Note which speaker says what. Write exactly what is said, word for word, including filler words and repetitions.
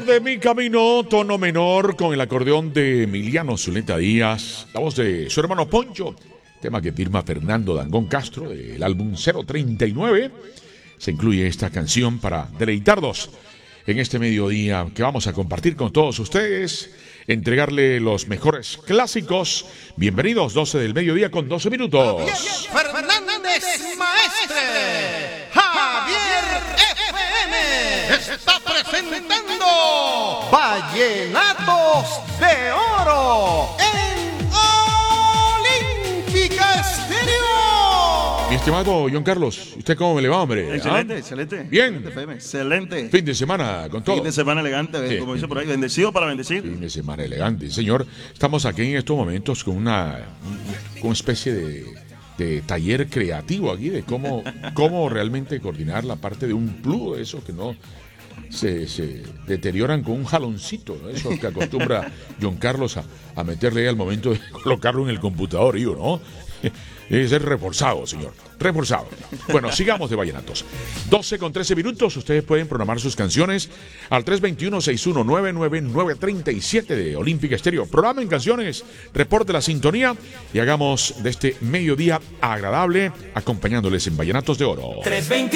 Speaker 1: Flor de mi camino, tono menor con el acordeón de Emiliano Zuleta Díaz, la voz de su hermano Poncho, tema que firma Fernando Dangond Castro del álbum cero treinta y nueve. Se incluye esta canción para deleitarnos en este mediodía que vamos a compartir con todos ustedes, entregarle los mejores clásicos. Bienvenidos, doce del mediodía con doce minutos.
Speaker 2: Javier Fernández Maestre, Javier F M, está presentando Vallenatos de Oro en Olímpica Estéreo.
Speaker 1: Mi estimado John Carlos, ¿usted cómo me le va, hombre?
Speaker 3: Excelente,
Speaker 1: ¿Ah?
Speaker 3: excelente.
Speaker 1: Bien.
Speaker 3: Excelente, F M, excelente.
Speaker 1: Fin de semana con todo.
Speaker 3: Fin de semana elegante,
Speaker 1: Sí.
Speaker 3: como dice por ahí, bendecido para bendecir.
Speaker 1: Fin de semana elegante, señor. Estamos aquí en estos momentos con una, con una especie de, de taller creativo aquí de cómo, cómo realmente coordinar la parte de un plugo, de esos que no se, se deterioran con un jaloncito, ¿no? Eso que acostumbra John Carlos a, a meterle ahí al momento de colocarlo en el computador, yo, ¿no? Debe ser reforzado, señor. Reforzado. Bueno, sigamos de vallenatos. doce con trece minutos. Ustedes pueden programar sus canciones al tres dos uno, seis uno nueve, nueve nueve tres siete de Olímpica Estéreo. Programen canciones, reporte la sintonía y hagamos de este mediodía agradable acompañándoles en Vallenatos de Oro.
Speaker 2: tres veinte